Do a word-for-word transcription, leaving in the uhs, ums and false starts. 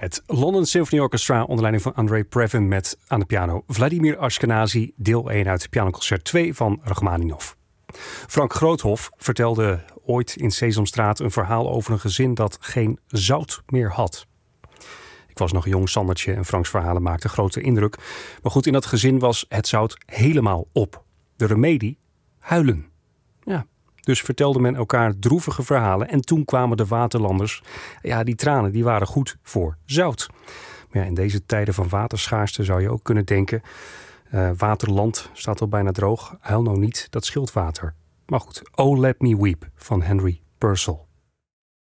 Het London Symphony Orchestra onder leiding van Andrei Previn met aan de piano Vladimir Ashkenazy, deel één uit pianoconcert twee van Rachmaninov. Frank Groothoff vertelde ooit in Sesamstraat een verhaal over een gezin dat geen zout meer had. Ik was nog een jong sandertje en Franks verhalen maakten grote indruk. Maar goed, in dat gezin was het zout helemaal op. De remedie? Huilen. Ja, dus vertelde men elkaar droevige verhalen en toen kwamen de waterlanders. Ja, die tranen die waren goed voor zout. Maar ja, in deze tijden van waterschaarste zou je ook kunnen denken, Uh, waterland staat al bijna droog. Huil nou niet, dat scheelt water. Maar goed, Oh Let Me Weep van Henry Purcell.